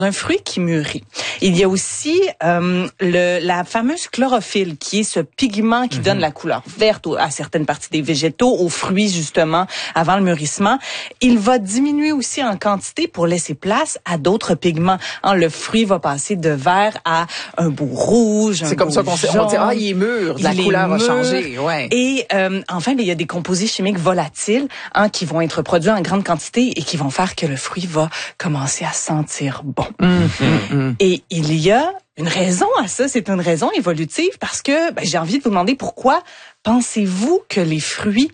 Un fruit qui mûrit. Il y a aussi la fameuse chlorophylle, qui est ce pigment qui donne la couleur verte à certaines parties des végétaux, aux fruits justement, avant le mûrissement. Il va diminuer aussi en quantité pour laisser place à d'autres pigments. Le fruit va passer de vert à un beau rouge, c'est comme ça qu'on dit, il est mûr, la couleur a changé. Ouais. Et enfin, il y a des composés chimiques volatiles qui vont être produits en grande quantité et qui vont faire que le fruit va commencer à sentir bon. Et il y a une raison à ça, c'est une raison évolutive parce que j'ai envie de vous demander pourquoi pensez-vous que les fruits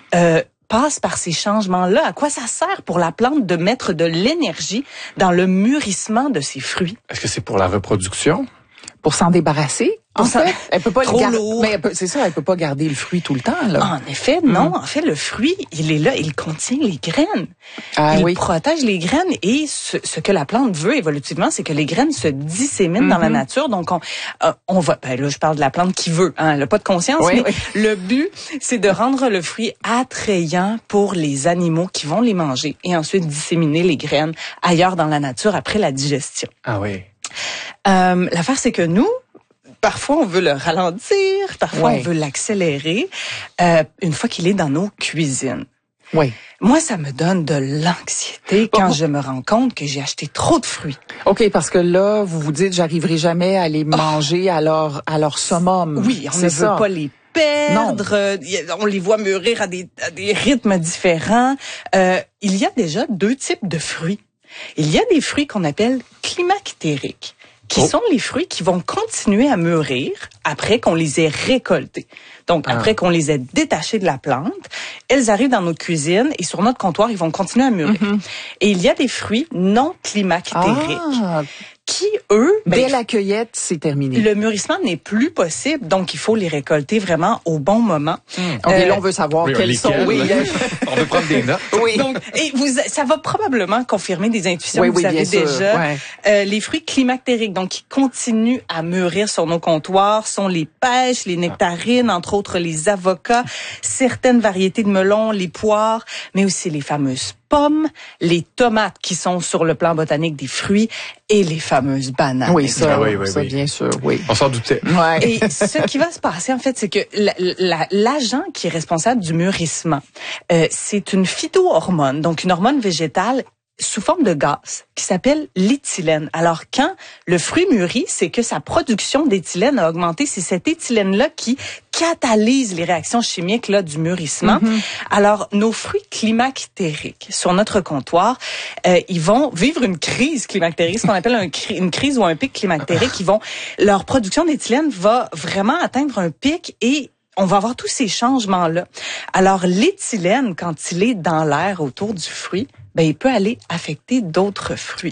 passent par ces changements-là? À quoi ça sert pour la plante de mettre de l'énergie dans le mûrissement de ses fruits? Est-ce que c'est pour la reproduction? Pour s'en débarrasser? En fait, elle peut pas trop lourd. Mais c'est ça, elle peut pas garder le fruit tout le temps, là. En effet, non. En fait, le fruit, il est là, il contient les graines. Il protège les graines et ce que la plante veut évolutivement, c'est que les graines se disséminent dans la nature. Donc, on va, là, je parle de la plante qui veut, elle n'a pas de conscience, mais le but, c'est de rendre le fruit attrayant pour les animaux qui vont les manger et ensuite disséminer les graines ailleurs dans la nature après la digestion. Ah oui. L'affaire, c'est que nous, parfois, on veut le ralentir, parfois, on veut l'accélérer une fois qu'il est dans nos cuisines. Oui. Moi, ça me donne de l'anxiété quand je me rends compte que j'ai acheté trop de fruits. OK, parce que là, vous vous dites, j'arriverai jamais à les manger à leur summum. Oui, on ne veut pas les perdre. On les voit mûrir à des rythmes différents. Il y a déjà 2 types de fruits. Il y a des fruits qu'on appelle climactériques, qui sont les fruits qui vont continuer à mûrir après qu'on les ait récoltés. Donc, après qu'on les ait détachés de la plante, elles arrivent dans notre cuisine et sur notre comptoir, ils vont continuer à mûrir. Et il y a des fruits non climactériques qui, eux... dès la cueillette, c'est terminé. Le mûrissement n'est plus possible, donc il faut les récolter vraiment au bon moment. OK, là, on veut savoir quels sont... On veut prendre des notes. Donc, ça va probablement confirmer des intuitions que vous avez déjà. Les fruits climactériques, donc qui continuent à mûrir sur nos comptoirs, sont les pêches, les nectarines, entre autres les avocats, certaines variétés de melons, les poires, mais aussi les fameuses pommes, les tomates qui sont sur le plan botanique des fruits et les fameuses bananes. Oui, ça, bien sûr, oui. On s'en doutait. Et ce qui va se passer, en fait, c'est que l'agent qui est responsable du mûrissement, c'est une phytohormone, donc une hormone végétale sous forme de gaz qui s'appelle l'éthylène. Alors, quand le fruit mûrit, c'est que sa production d'éthylène a augmenté. C'est cette éthylène-là qui catalyse les réactions chimiques là du mûrissement. Alors, nos fruits climactériques sur notre comptoir, ils vont vivre une crise climactérique, ce qu'on appelle une crise ou un pic climactérique. Leur production d'éthylène va vraiment atteindre un pic et on va avoir tous ces changements-là. Alors, l'éthylène, quand il est dans l'air autour du fruit, il peut aller affecter d'autres fruits.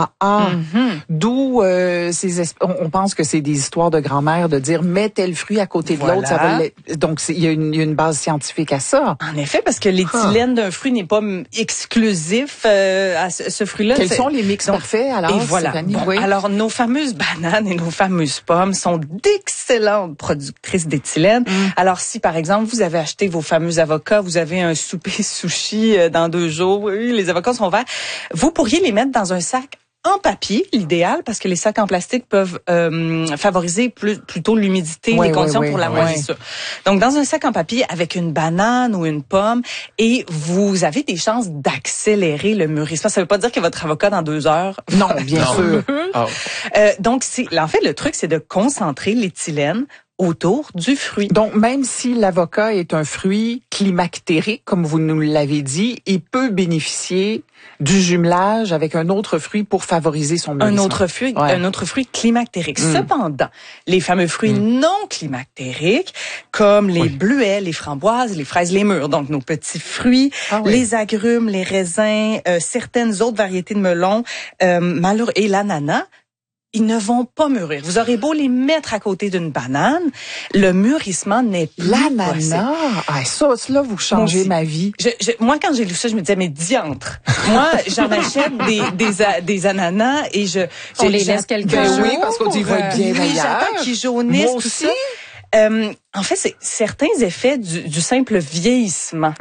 D'où on pense que c'est des histoires de grand-mère de dire mets tel fruit à côté de l'autre, ça va donc il y a une base scientifique à ça. En effet, parce que l'éthylène d'un fruit n'est pas exclusif à ce fruit-là. Quels sont les mix parfaits alors? Et voilà. Alors nos fameuses bananes et nos fameuses pommes sont d'excellentes productrices d'éthylène. Alors si par exemple vous avez acheté vos fameux avocats, vous avez un souper sushi dans 2 jours, les avocats sont verts, vous pourriez les mettre dans un sac en papier, l'idéal, parce que les sacs en plastique peuvent favoriser plutôt l'humidité, les conditions pour la moisissure. Donc, dans un sac en papier avec une banane ou une pomme, et vous avez des chances d'accélérer le mûrissement. Ça veut pas dire que votre avocat dans 2 heures... Non, bien sûr. Donc, en fait, le truc, c'est de concentrer l'éthylène autour du fruit. Donc, même si l'avocat est un fruit climactérique, comme vous nous l'avez dit, il peut bénéficier du jumelage avec un autre fruit pour favoriser son mûrissement. Un autre fruit climactérique. Cependant, les fameux fruits non climactériques, comme les bleuets, les framboises, les fraises, les mûres, donc nos petits fruits, les agrumes, les raisins, certaines autres variétés de melons, et l'ananas, ils ne vont pas mûrir. Vous aurez beau les mettre à côté d'une banane, le mûrissement n'est plus possible. L'ananas, ça, là, vous changez ma vie. Moi, quand j'ai lu ça, je me disais, mais diantre. Moi, j'en achète des ananas et on les laisse quelques jours. Oui, parce qu'on dit, va être bien meilleur. J'attends qu'ils jaunissent, tout ça. En fait, c'est certains effets du simple vieillissement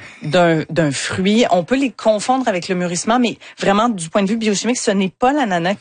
d'un fruit. On peut les confondre avec le mûrissement, mais vraiment, du point de vue biochimique, ce n'est pas l'ananas